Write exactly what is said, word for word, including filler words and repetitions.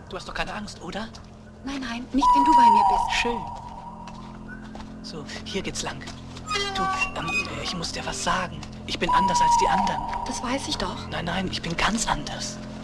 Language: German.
Du hast doch keine Angst, oder? Nein, nein, nicht wenn du bei mir bist. Schön. So, hier geht's lang. Du, ähm, ich muss dir was sagen. Ich bin anders als die anderen. Das weiß ich doch. Nein, nein, ich bin ganz anders.